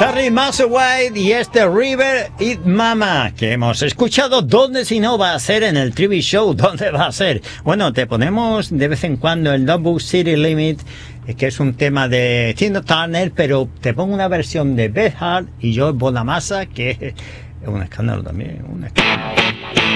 Charlie Musselwhite y este River It Mama que hemos escuchado. ¿Dónde si no va a ser? En el TV Show. ¿Dónde va a ser? Bueno, te ponemos de vez en cuando el Double City Limit, que es un tema de Tina Turner, pero te pongo una versión de Beth Hart y Joe Bonamassa, que es un escándalo también, un escándalo.